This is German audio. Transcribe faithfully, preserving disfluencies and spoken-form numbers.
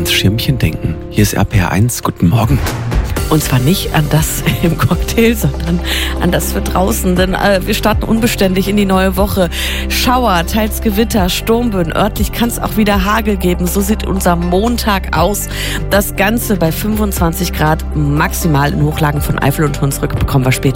ans Schirmchen denken. Hier ist R P R eins, guten Morgen. Und zwar nicht an das im Cocktail, sondern an das für draußen, denn äh, wir starten unbeständig in die neue Woche. Schauer, teils Gewitter, Sturmböen, örtlich kann es auch wieder Hagel geben. So sieht unser Montag aus. Das Ganze bei fünfundzwanzig Grad maximal in Hochlagen von Eifel und Hunsrück bekommen wir später.